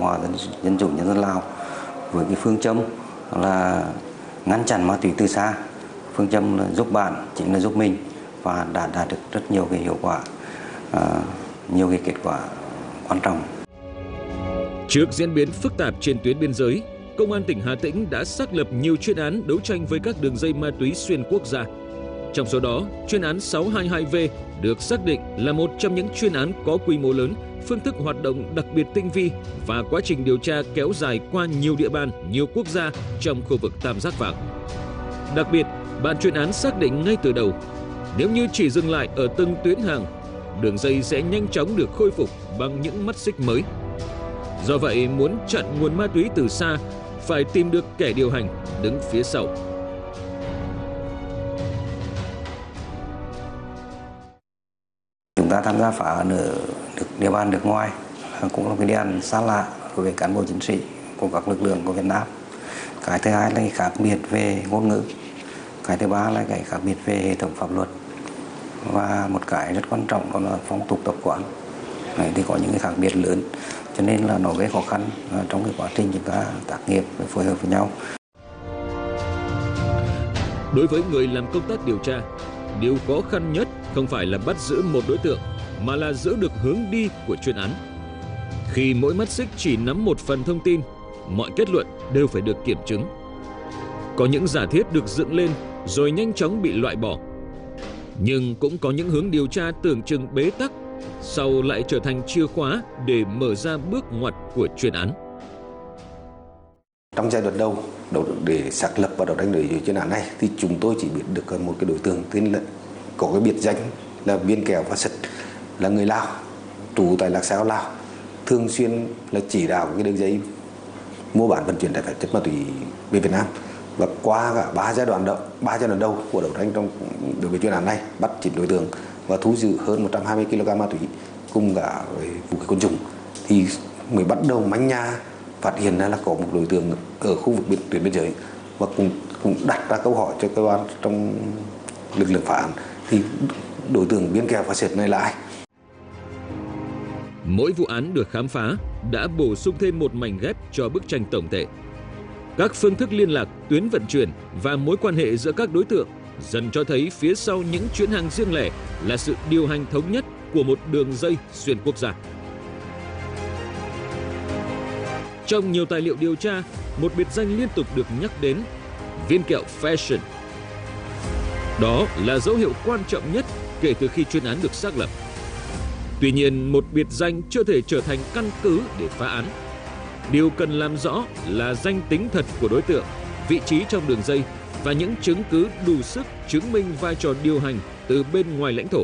Hòa Dân chủ Nhân dân Lào với cái phương châm là ngăn chặn ma túy từ xa. Phương châm là giúp bạn chính là giúp mình, và đã đạt được rất nhiều cái hiệu quả, nhiều cái kết quả quan trọng. Trước diễn biến phức tạp trên tuyến biên giới, Công an tỉnh Hà Tĩnh đã xác lập nhiều chuyên án đấu tranh với các đường dây ma túy xuyên quốc gia. Trong số đó, chuyên án 622V được xác định là một trong những chuyên án có quy mô lớn, phương thức hoạt động đặc biệt tinh vi và quá trình điều tra kéo dài qua nhiều địa bàn, nhiều quốc gia trong khu vực Tam Giác Vàng. Đặc biệt, ban chuyên án xác định ngay từ đầu, nếu như chỉ dừng lại ở từng tuyến hàng, đường dây sẽ nhanh chóng được khôi phục bằng những mắt xích mới. Do vậy, muốn chặn nguồn ma túy từ xa, phải tìm được kẻ điều hành đứng phía sau. Chúng ta tham gia phá án ở địa bàn nước ngoài cũng là cái địa bàn xa lạ đối với cán bộ chiến sĩ của các lực lượng của Việt Nam. Cái thứ hai là cái khác biệt về ngôn ngữ. Cái thứ ba là cái khác biệt về hệ thống pháp luật. Và một cái rất quan trọng đó là phong tục tập quán. Đấy, thì có những cái khác biệt lớn, cho nên là nó gây khó khăn trong cái quá trình chúng ta tác nghiệp và phối hợp với nhau. Đối với người làm công tác điều tra, điều khó khăn nhất không phải là bắt giữ một đối tượng, mà là giữ được hướng đi của chuyên án. Khi mỗi mắt xích chỉ nắm một phần thông tin, mọi kết luận đều phải được kiểm chứng. Có những giả thiết được dựng lên rồi nhanh chóng bị loại bỏ. Nhưng cũng có những hướng điều tra tưởng chừng bế tắc, sau lại trở thành chìa khóa để mở ra bước ngoặt của chuyên án. Trong giai đoạn đầu để xác lập và đấu tranh đối với chuyên án này thì chúng tôi chỉ biết được một cái đối tượng tên là có cái biệt danh là Viên Kẹo Pha Sật, là người Lào, trú tại Lạc Sao, Lào, thường xuyên là chỉ đạo cái đường dây mua bán vận chuyển trái phép chất ma túy về Việt Nam. Và qua cả 3 giai đoạn đầu của đấu tranh đối với chuyên án này, bắt 9 đối tượng và thu giữ hơn 120 kg ma túy cùng cả vũ khí quân dụng, thì mới bắt đầu manh nha phát hiện ra là có một đối tượng ở khu vực tuyến biên giới, và cũng đặt ra câu hỏi cho cơ quan trong lực lượng phá án thì đối tượng Viên Kẹo Pha Sệt này là ai. Mỗi vụ án được khám phá đã bổ sung thêm một mảnh ghép cho bức tranh tổng thể. Các phương thức liên lạc, tuyến vận chuyển và mối quan hệ giữa các đối tượng dần cho thấy phía sau những chuyến hàng riêng lẻ là sự điều hành thống nhất của một đường dây xuyên quốc gia. Trong nhiều tài liệu điều tra, một biệt danh liên tục được nhắc đến, Viên Kẹo Fashion. Đó là dấu hiệu quan trọng nhất kể từ khi chuyên án được xác lập. Tuy nhiên, một biệt danh chưa thể trở thành căn cứ để phá án. Điều cần làm rõ là danh tính thật của đối tượng, vị trí trong đường dây và những chứng cứ đủ sức chứng minh vai trò điều hành từ bên ngoài lãnh thổ.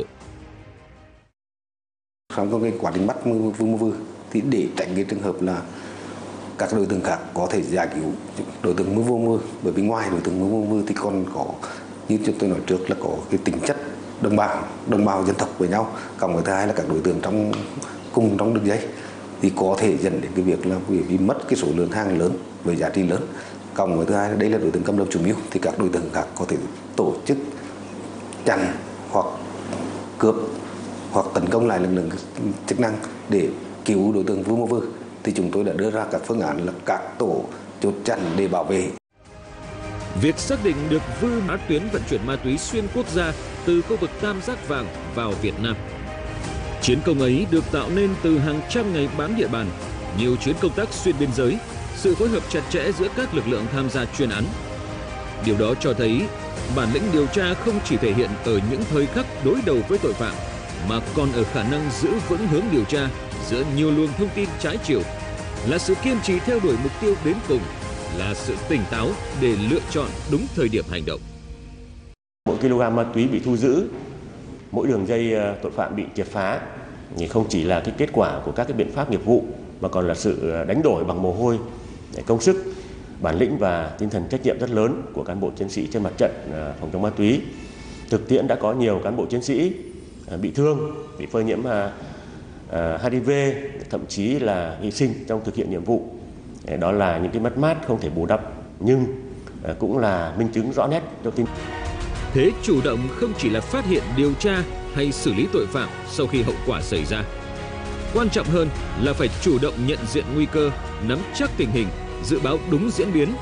Trong cái quá trình bắt Vương Mô Vư thì để tránh cái trường hợp là các đối tượng khác có thể giải cứu đối tượng Vương Mô Vư, bởi vì ngoài đối tượng Vương Mô Vư thì còn có, như chúng tôi nói trước, là có cái tính chất đồng bào dân tộc với nhau, cộng với thứ hai là các đối tượng cùng trong đường dây thì có thể dẫn đến cái việc là vì mất cái số lượng hàng lớn với giá trị lớn, cộng với thứ hai là đây là đối tượng cầm đầu chủ mưu thì các đối tượng khác có thể tổ chức chặn hoặc cướp hoặc tấn công lại lực lượng chức năng để cứu đối tượng Vương Mô Vư. Thì chúng tôi đã đưa ra các phương án là các tổ chốt chặn để bảo vệ. Việc xác định được Vư phá tuyến vận chuyển ma túy xuyên quốc gia từ khu vực Tam Giác Vàng vào Việt Nam. Chiến công ấy được tạo nên từ hàng trăm ngày bám địa bàn, nhiều chuyến công tác xuyên biên giới, sự phối hợp chặt chẽ giữa các lực lượng tham gia chuyên án. Điều đó cho thấy bản lĩnh điều tra không chỉ thể hiện ở những thời khắc đối đầu với tội phạm, mà còn ở khả năng giữ vững hướng điều tra giữa nhiều luồng thông tin trái chiều, là sự kiên trì theo đuổi mục tiêu đến cùng, là sự tỉnh táo để lựa chọn đúng thời điểm hành động. Mỗi kg ma túy bị thu giữ, mỗi đường dây tội phạm bị triệt phá thì không chỉ là cái kết quả của các cái biện pháp nghiệp vụ, mà còn là sự đánh đổi bằng mồ hôi, công sức, bản lĩnh và tinh thần trách nhiệm rất lớn của cán bộ chiến sĩ trên mặt trận phòng chống ma túy. Thực tiễn đã có nhiều cán bộ chiến sĩ bị thương, bị phơi nhiễm HIV, thậm chí là hy sinh trong thực hiện nhiệm vụ. Đó là những cái mất mát không thể bù đắp, nhưng cũng là minh chứng rõ nét cho tin. Thế chủ động không chỉ là phát hiện, điều tra hay xử lý tội phạm sau khi hậu quả xảy ra. Quan trọng hơn là phải chủ động nhận diện nguy cơ, nắm chắc tình hình, dự báo đúng diễn biến